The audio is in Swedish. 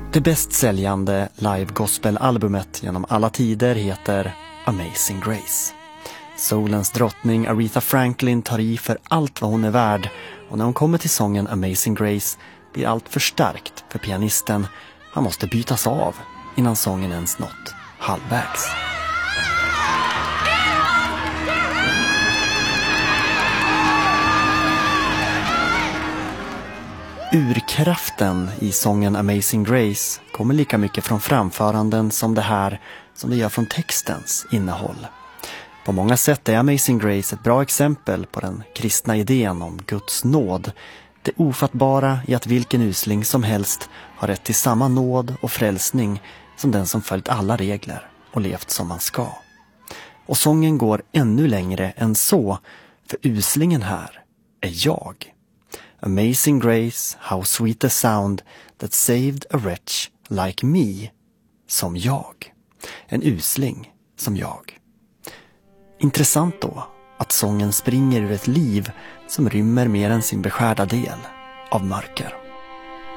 Det bäst säljande live-gospel-albumet genom alla tider heter Amazing Grace. Soulens drottning Aretha Franklin tar i för allt vad hon är värd, och när hon kommer till sången Amazing Grace blir allt för starkt för pianisten. Han måste bytas av innan sången ens nått halvvägs. Urkraften i sången Amazing Grace kommer lika mycket från framföranden som det gör från textens innehåll. På många sätt är Amazing Grace ett bra exempel på den kristna idén om Guds nåd. Det ofattbara i att vilken usling som helst har rätt till samma nåd och frälsning som den som följt alla regler och levt som man ska. Och sången går ännu längre än så, för uslingen här är jag. Amazing Grace, how sweet the sound that saved a wretch like me. Som jag. En usling som jag. Intressant då att sången springer ur ett liv som rymmer mer än sin beskärda del av mörker.